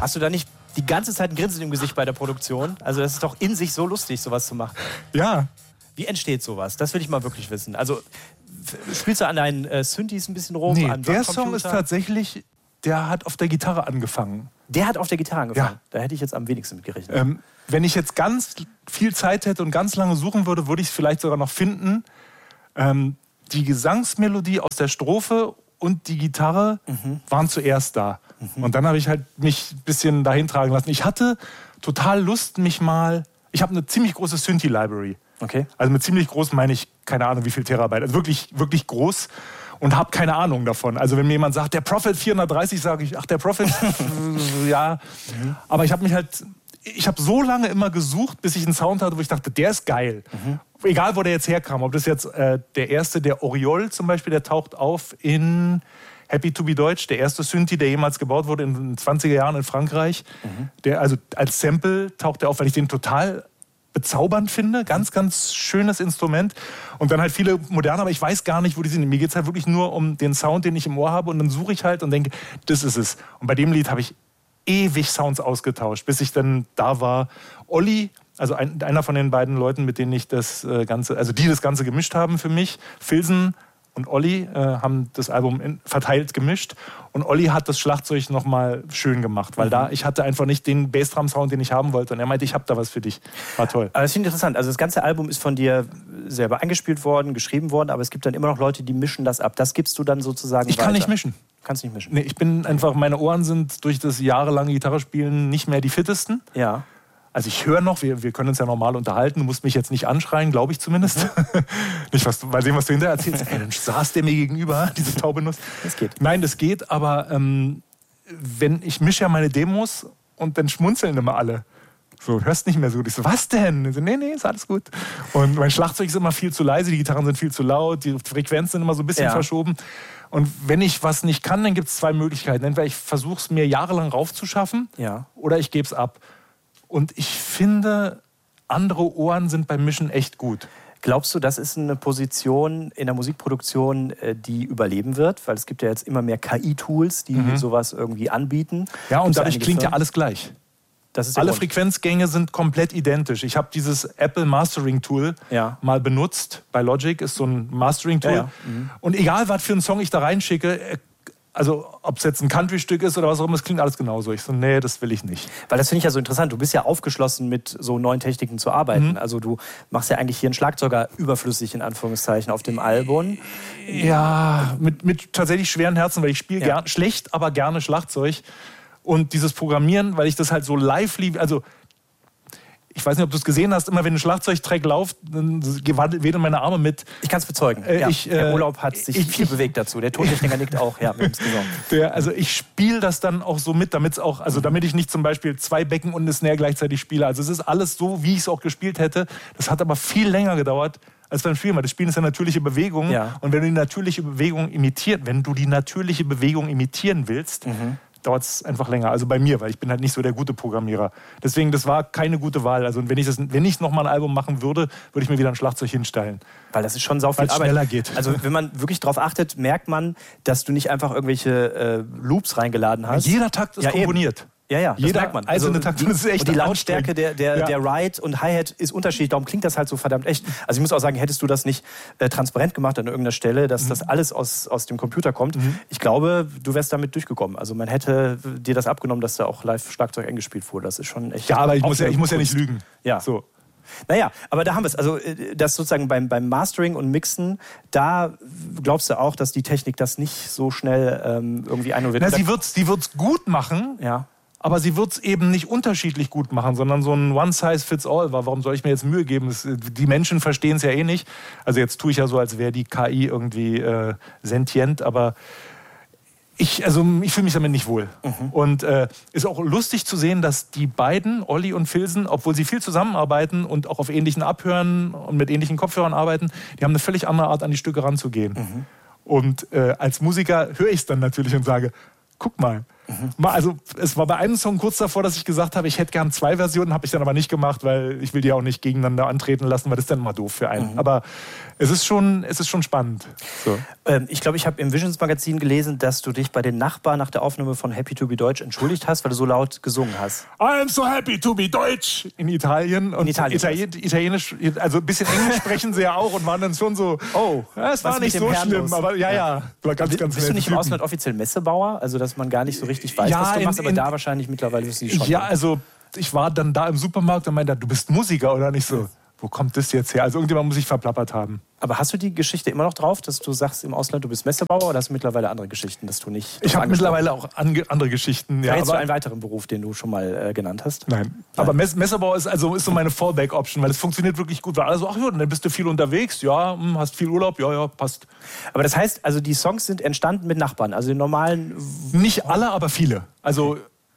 Hast du da nicht die ganze Zeit ein Grinsen im Gesicht bei der Produktion? Also das ist doch in sich so lustig, sowas zu machen. Ja. Wie entsteht sowas? Das will ich mal wirklich wissen. Also spielst du an deinen Synthes ein bisschen rum? Nee, an der Song ist tatsächlich, der hat auf der Gitarre angefangen. Der hat auf der Gitarre angefangen? Ja. Da hätte ich jetzt am wenigsten mit gerechnet. Wenn ich jetzt ganz viel Zeit hätte und ganz lange suchen würde, würde ich es vielleicht sogar noch finden. Die Gesangsmelodie aus der Strophe und die Gitarre waren zuerst da. Und dann habe ich halt mich ein bisschen dahin tragen lassen. Ich hatte total Lust, ich habe eine ziemlich große Synthi-Library. Okay. Also mit ziemlich groß meine ich, keine Ahnung, wie viel Terabyte. Also wirklich, wirklich groß und habe keine Ahnung davon. Also wenn mir jemand sagt, der Prophet 430, sage ich, ach, der Prophet, ja. Aber ich habe so lange immer gesucht, bis ich einen Sound hatte, wo ich dachte, der ist geil. Egal, wo der jetzt herkam. Ob das jetzt der erste, der Oriol zum Beispiel, der taucht auf in Happy to be Deutsch, der erste Synthi, der jemals gebaut wurde in den 20er Jahren in Frankreich. Der, also als Sample taucht er auf, weil ich den total bezaubernd finde. Ganz, ganz schönes Instrument. Und dann halt viele moderne, aber ich weiß gar nicht, wo die sind. Mir geht es halt wirklich nur um den Sound, den ich im Ohr habe. Und dann suche ich halt und denke, das ist es. Und bei dem Lied habe ich ewig Sounds ausgetauscht, bis ich dann da war. Olli, also einer von den beiden Leuten, mit denen ich das Ganze, also die das Ganze gemischt haben für mich, Filsen und Olli haben das Album verteilt gemischt. Und Olli hat das Schlagzeug nochmal schön gemacht, weil ich hatte einfach nicht den Bassdrum-Sound, den ich haben wollte. Und er meinte, ich habe da was für dich. War toll. Aber das finde ich interessant. Also das ganze Album ist von dir selber eingespielt worden, geschrieben worden, aber es gibt dann immer noch Leute, die mischen das ab. Das gibst du dann sozusagen Ich kann nicht mischen. Kannst nicht mischen? Nee, ich bin einfach, meine Ohren sind durch das jahrelange Gitarrespielen nicht mehr die fittesten. Ja. Also ich höre noch, wir können uns ja normal unterhalten, du musst mich jetzt nicht anschreien, glaube ich zumindest. Nicht, mal sehen, was du hinterher erzählst. Ey, dann saß der mir gegenüber, diese taube Nuss. Das geht. Nein, das geht, aber ich mische ja meine Demos und dann schmunzeln immer alle. So, hörst nicht mehr so. Ich so, was denn? Ich so, nee, ist alles gut. Und mein Schlagzeug ist immer viel zu leise, die Gitarren sind viel zu laut, die Frequenzen sind immer so ein bisschen verschoben. Und wenn ich was nicht kann, dann gibt es zwei Möglichkeiten. Entweder ich versuche es mir jahrelang raufzuschaffen oder ich gebe es ab. Und ich finde, andere Ohren sind beim Mischen echt gut. Glaubst du, das ist eine Position in der Musikproduktion, die überleben wird? Weil es gibt ja jetzt immer mehr KI-Tools, die sowas irgendwie anbieten. Ja, und dadurch klingt ja alles gleich. Das ist alle Frequenzgänge sind komplett identisch. Ich habe dieses Apple Mastering Tool mal benutzt. Bei Logic ist so ein Mastering Tool. Und egal, was für einen Song ich da reinschicke, also ob es jetzt ein Country-Stück ist oder was auch immer, es klingt alles genauso. Ich so, nee, das will ich nicht. Weil das finde ich ja so interessant. Du bist ja aufgeschlossen, mit so neuen Techniken zu arbeiten. Also du machst ja eigentlich hier einen Schlagzeuger überflüssig, in Anführungszeichen, auf dem Album. Ja, mit tatsächlich schweren Herzen, weil ich spiele schlecht, aber gerne Schlagzeug. Und dieses Programmieren, weil ich das halt so live liebe, also ich weiß nicht, ob du es gesehen hast, immer wenn ein Schlagzeugtrack läuft, dann wedeln meine Arme mit. Ich kann es bezeugen. Der Urlaub hat sich viel bewegt dazu. Der Tontechniker nickt auch. Ja, wir haben es gesagt. Also ich spiele das dann auch so mit, damit ich nicht zum Beispiel 2 Becken und eine Snare gleichzeitig spiele. Also es ist alles so, wie ich es auch gespielt hätte. Das hat aber viel länger gedauert als beim Spielen, weil das Spielen ist ja natürliche Bewegung. Ja. Und wenn du die natürliche Bewegung imitieren willst, dauert es einfach länger. Also bei mir, weil ich bin halt nicht so der gute Programmierer. Deswegen, das war keine gute Wahl. Also wenn ich nochmal ein Album machen würde, würde ich mir wieder ein Schlagzeug hinstellen. Weil das ist schon sau viel Arbeit. Weil es schneller geht. Also wenn man wirklich drauf achtet, merkt man, dass du nicht einfach irgendwelche Loops reingeladen hast. Jeder Takt ist komponiert. Ja, das merkt man. Also Takt ist echt und die Lautstärke der Ride und Hi-Hat ist unterschiedlich. Darum klingt das halt so verdammt echt. Also ich muss auch sagen, hättest du das nicht transparent gemacht an irgendeiner Stelle, dass das alles aus dem Computer kommt, ich glaube, du wärst damit durchgekommen. Also man hätte dir das abgenommen, dass da auch live Schlagzeug eingespielt wurde. Das ist schon echt... Ja, aber ich muss ja nicht lügen. Ja. So. Naja, aber da haben wir es. Also das sozusagen beim Mastering und Mixen, da glaubst du auch, dass die Technik das nicht so schnell irgendwie einholt? Sie wird's gut machen. Ja. Aber sie wird es eben nicht unterschiedlich gut machen, sondern so ein One-Size-Fits-all war. Warum soll ich mir jetzt Mühe geben? Die Menschen verstehen es ja eh nicht. Also jetzt tue ich ja so, als wäre die KI irgendwie sentient, aber ich fühle mich damit nicht wohl. Und ist auch lustig zu sehen, dass die beiden, Olli und Filsen, obwohl sie viel zusammenarbeiten und auch auf ähnlichen Abhören und mit ähnlichen Kopfhörern arbeiten, die haben eine völlig andere Art, an die Stücke ranzugehen. Und als Musiker höre ich es dann natürlich und sage, guck mal. Also es war bei einem Song kurz davor, dass ich gesagt habe, ich hätte gern 2 Versionen, habe ich dann aber nicht gemacht, weil ich will die auch nicht gegeneinander antreten lassen, weil das ist dann immer doof für einen. Aber es ist schon spannend. So. Ich glaube, ich habe im Visions Magazin gelesen, dass du dich bei den Nachbarn nach der Aufnahme von Happy to be Deutsch entschuldigt hast, weil du so laut gesungen hast. I'm so happy to be Deutsch in Italien. Und Italienisch, also ein bisschen Englisch sprechen sie ja auch und waren dann schon so, es war nicht so schlimm, aber ja. Ganz bist du nicht im Ausland offiziell Messebauer? Also, dass man gar nicht so richtig weiß, was du machst, aber da wahrscheinlich mittlerweile wissen die schon. Ja, also ich war dann da im Supermarkt und meinte, du bist Musiker oder nicht so. Wo kommt das jetzt her? Also irgendjemand muss sich verplappert haben. Aber hast du die Geschichte immer noch drauf, dass du sagst im Ausland, du bist Messebauer, oder hast du mittlerweile andere Geschichten, dass du nicht... Ich habe mittlerweile auch andere Geschichten. Ja, jetzt du einen weiteren Beruf, den du schon mal genannt hast? Nein. Aber Messebauer ist so meine Fallback-Option, weil es funktioniert wirklich gut. Weil alle so, ach ja, dann bist du viel unterwegs, ja, hast viel Urlaub, ja, passt. Aber das heißt, also die Songs sind entstanden mit Nachbarn, also den normalen... Nicht alle, aber viele. Also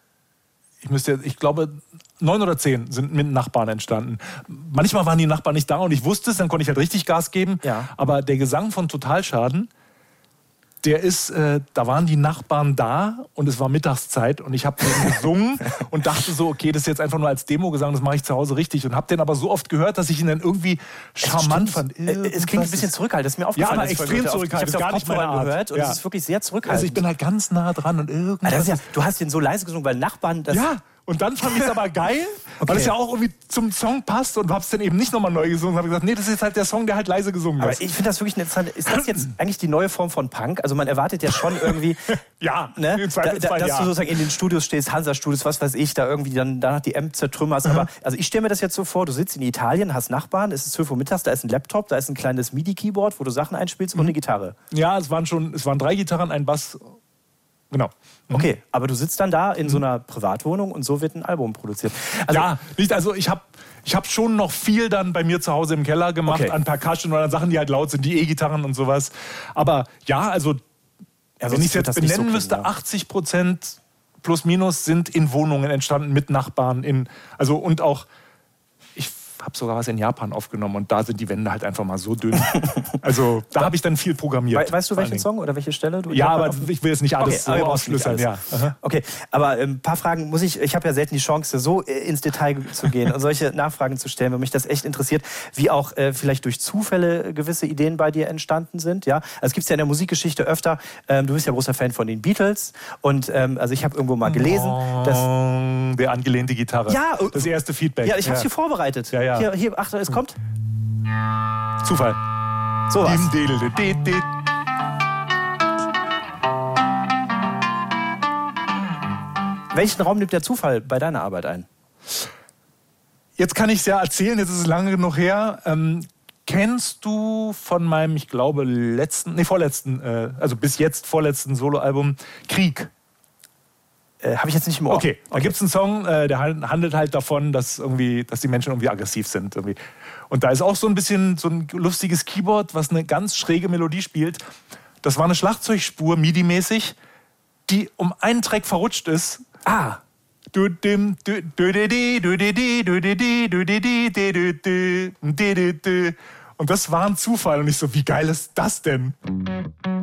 ich glaube, 9 oder 10 sind mit Nachbarn entstanden. Manchmal waren die Nachbarn nicht da und ich wusste es, dann konnte ich halt richtig Gas geben. Ja. Aber der Gesang von Totalschaden, der ist, da waren die Nachbarn da und es war Mittagszeit und ich habe gesungen und dachte so, okay, das ist jetzt einfach nur als Demo-Gesang, das mache ich zu Hause richtig. Und habe den aber so oft gehört, dass ich ihn dann irgendwie charmant fand. Es klingt ein bisschen zurückhaltend, das ist mir aufgefallen. Ja, aber extrem zurückhaltend. Ich habe es gar nicht mal gehört und es ist wirklich sehr zurückhaltend. Also ich bin halt ganz nah dran und irgendwas... du hast den so leise gesungen, weil Nachbarn... Ja. Und dann fand ich es aber geil, weil es ja auch irgendwie zum Song passt und habe es dann eben nicht nochmal neu gesungen und habe gesagt, nee, das ist halt der Song, der halt leise gesungen ist. Aber ich finde das wirklich interessant. Ist das jetzt eigentlich die neue Form von Punk? Also man erwartet ja schon irgendwie, ja, ne, dass du sozusagen in den Studios stehst, Hansa-Studios, was weiß ich, da irgendwie dann danach die Amp zertrümmerst. Aber also ich stelle mir das jetzt so vor, du sitzt in Italien, hast Nachbarn, es ist 12 Uhr mittags, da ist ein Laptop, da ist ein kleines MIDI-Keyboard, wo du Sachen einspielst und eine Gitarre. Ja, es waren 3 Gitarren, ein Bass. Genau. Okay, aber du sitzt dann da in so einer Privatwohnung und so wird ein Album produziert. Also, ja, ich hab schon noch viel dann bei mir zu Hause im Keller gemacht an Percussion oder an Sachen, die halt laut sind, die E-Gitarren und sowas. Aber ja, also wenn ich es jetzt benennen müsste, 80% plus minus sind in Wohnungen entstanden mit Nachbarn. Und auch, ich habe sogar was in Japan aufgenommen und da sind die Wände halt einfach mal so dünn. Also da habe ich dann viel programmiert. Weißt du, welchen Song oder welche Stelle du... Ja, aber ich will jetzt nicht alles so ausschlüsseln. Ja. Okay, aber ein paar Fragen muss ich habe ja selten die Chance, so ins Detail zu gehen und solche Nachfragen zu stellen, weil mich das echt interessiert, wie auch vielleicht durch Zufälle gewisse Ideen bei dir entstanden sind. Ja? Also es gibt ja in der Musikgeschichte öfter, du bist ja großer Fan von den Beatles und also ich habe irgendwo mal gelesen, dass... Der angelehnte Gitarre. Ja, das erste Feedback. Ja, ich habe es hier vorbereitet. Ja. Hier, Achtung, es kommt. Zufall. So was. Welchen Raum nimmt der Zufall bei deiner Arbeit ein? Jetzt kann ich es ja erzählen, jetzt ist es lange genug her. Kennst du von meinem, ich glaube, vorletzten Soloalbum Krieg? Habe ich jetzt nicht im Ohr. Okay. Da gibt es einen Song, der handelt halt davon, dass die Menschen irgendwie aggressiv sind. Irgendwie. Und da ist auch so ein bisschen so ein lustiges Keyboard, was eine ganz schräge Melodie spielt. Das war eine Schlagzeugspur, MIDI-mäßig, die um einen Track verrutscht ist. Und das war ein Zufall. Und ich so, wie geil ist das denn?